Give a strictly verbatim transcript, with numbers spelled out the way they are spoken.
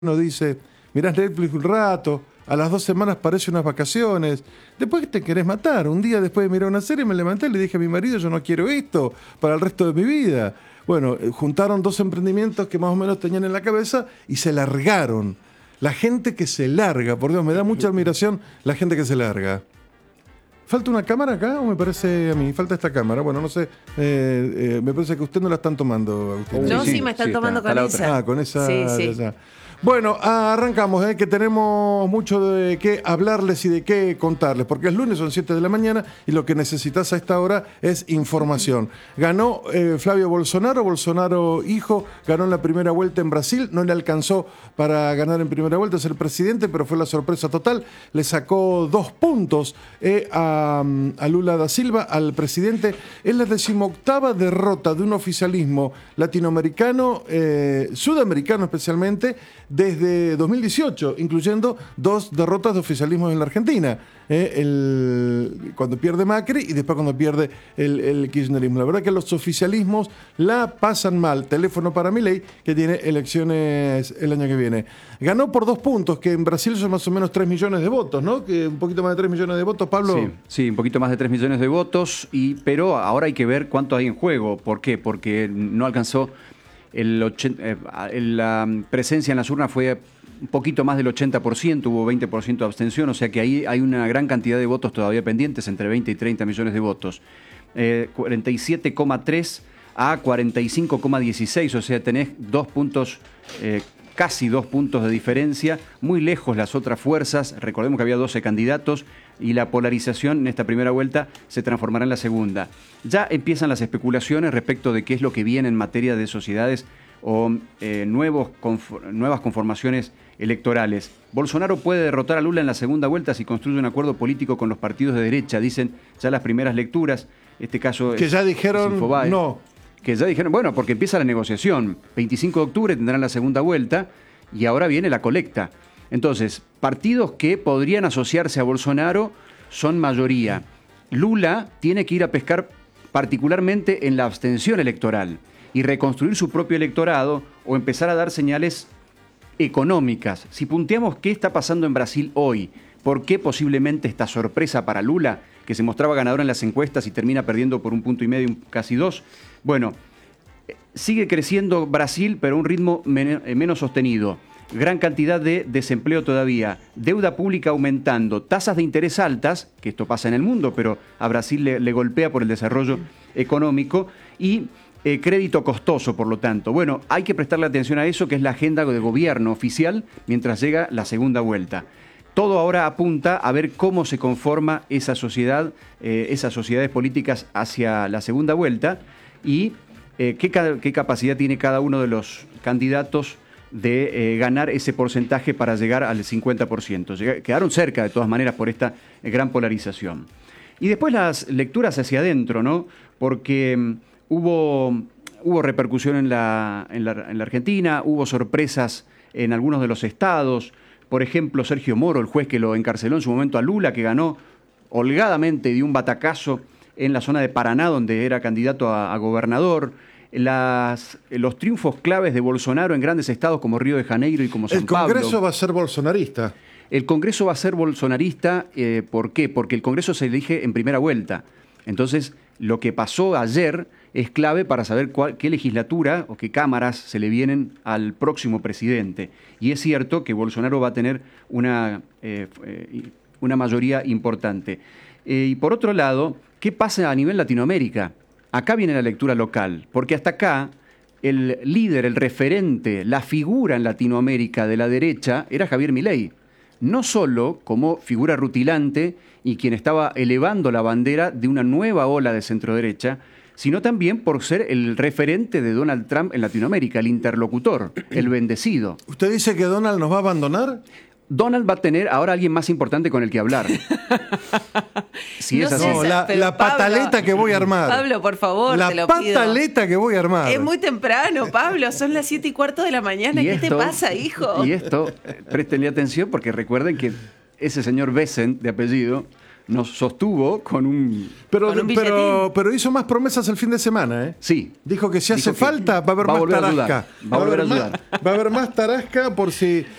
Uno dice, mirás Netflix un rato, a las dos semanas parece unas vacaciones, después te querés matar. Un día después de mirar una serie me levanté y le dije a mi marido, yo no quiero esto para el resto de mi vida. Bueno, juntaron dos emprendimientos que más o menos tenían en la cabeza y se largaron. La gente que se larga, por Dios, me da mucha admiración la gente que se larga. ¿Falta una cámara acá o me parece a mí? Falta esta cámara. Bueno, no sé. Eh, eh, me parece que usted no la están tomando, Agustín. No, sí, sí, me están sí, tomando está, con está esa. Ah, con esa. Sí, sí. esa. Bueno, arrancamos, eh, que tenemos mucho de qué hablarles y de qué contarles, porque es lunes, son siete de la mañana y lo que necesitas a esta hora es información. Ganó eh, Flavio Bolsonaro, Bolsonaro hijo, ganó en la primera vuelta en Brasil, no le alcanzó para ganar en primera vuelta, ser presidente, pero fue la sorpresa total, le sacó dos puntos eh, a, a Lula da Silva, al presidente. Es la decimoctava derrota de un oficialismo latinoamericano, eh, sudamericano especialmente, desde dos mil dieciocho, incluyendo dos derrotas de oficialismo en la Argentina. Eh, el, cuando pierde Macri y después cuando pierde el, el kirchnerismo. La verdad que los oficialismos la pasan mal. Teléfono para Milei, que tiene elecciones el año que viene. Ganó por dos puntos, que en Brasil son más o menos tres millones de votos, ¿no? Que un poquito más de tres millones de votos, Pablo. Sí, sí, un poquito más de tres millones de votos, y, pero ahora hay que ver cuánto hay en juego. ¿Por qué? Porque no alcanzó... El ochenta, eh, la presencia en las urnas fue un poquito más del ochenta por ciento, hubo veinte por ciento de abstención, o sea que ahí hay una gran cantidad de votos todavía pendientes, entre veinte y treinta millones de votos. Eh, cuarenta y siete coma tres a cuarenta y cinco coma dieciséis, o sea, tenés dos puntos, eh, casi dos puntos de diferencia, muy lejos las otras fuerzas. Recordemos que había doce candidatos y la polarización en esta primera vuelta se transformará en la segunda. Ya empiezan las especulaciones respecto de qué es lo que viene en materia de sociedades o eh, nuevos conform- nuevas conformaciones electorales. Bolsonaro puede derrotar a Lula en la segunda vuelta si construye un acuerdo político con los partidos de derecha, dicen ya las primeras lecturas. Este caso Que es, ya dijeron es Infobae. no. Que ya dijeron, bueno, porque empieza la negociación. veinticinco de octubre tendrán la segunda vuelta y ahora viene la colecta. Entonces, partidos que podrían asociarse a Bolsonaro son mayoría. Lula tiene que ir a pescar particularmente en la abstención electoral y reconstruir su propio electorado o empezar a dar señales económicas. Si punteamos qué está pasando en Brasil hoy, por qué posiblemente esta sorpresa para Lula, que se mostraba ganador en las encuestas y termina perdiendo por un punto y medio, casi dos, bueno, sigue creciendo Brasil, pero a un ritmo men- menos sostenido. Gran cantidad de desempleo todavía, deuda pública aumentando, tasas de interés altas, que esto pasa en el mundo, pero a Brasil le, le golpea por el desarrollo económico, y eh, crédito costoso, por lo tanto. Bueno, hay que prestarle atención a eso, que es la agenda de gobierno oficial, mientras llega la segunda vuelta. Todo ahora apunta a ver cómo se conforma esa sociedad, eh, esas sociedades políticas hacia la segunda vuelta, y eh, qué, qué capacidad tiene cada uno de los candidatos de eh, ganar ese porcentaje para llegar al cincuenta por ciento. Lleg- quedaron cerca, de todas maneras, por esta eh, gran polarización. Y después las lecturas hacia adentro, ¿no? Porque um, hubo, hubo repercusión en la, en, la, en la Argentina, hubo sorpresas en algunos de los estados. Por ejemplo, Sergio Moro, el juez que lo encarceló en su momento a Lula, que ganó holgadamente, dio un batacazo en la zona de Paraná, donde era candidato a, a gobernador. Las, los triunfos claves de Bolsonaro en grandes estados como Río de Janeiro y como San Pablo. El Congreso va a ser bolsonarista. El Congreso va a ser bolsonarista. Eh, ¿Por qué? Porque el Congreso se elige en primera vuelta. Entonces, lo que pasó ayer es clave para saber cuál, qué legislatura o qué cámaras se le vienen al próximo presidente. Y es cierto que Bolsonaro va a tener una, eh, una mayoría importante. Eh, y por otro lado, ¿qué pasa a nivel Latinoamérica? Acá viene la lectura local, porque hasta acá el líder, el referente, la figura en Latinoamérica de la derecha era Javier Milei. No solo como figura rutilante y quien estaba elevando la bandera de una nueva ola de centroderecha, sino también por ser el referente de Donald Trump en Latinoamérica, el interlocutor, el bendecido. ¿Usted dice que Donald nos va a abandonar? Donald va a tener ahora alguien más importante con el que hablar. Si No es así. sé, No, la, pero la Pablo- pataleta que voy a armar. Pablo, por favor, la te lo pido. pataleta que voy a armar. Es muy temprano, Pablo. Son las siete y cuarto de la mañana. Y ¿Qué esto- te pasa, hijo? Y esto, eh, préstenle atención porque recuerden que ese señor Bessent, de apellido, nos sostuvo con un... Pero, Con un pero, billetín. pero hizo más promesas el fin de semana, ¿eh? Sí. Dijo que si Dijo hace que falta va a haber va a más volver a tarasca. ayudar, va a volver a más, ayudar. va a haber más tarasca por si...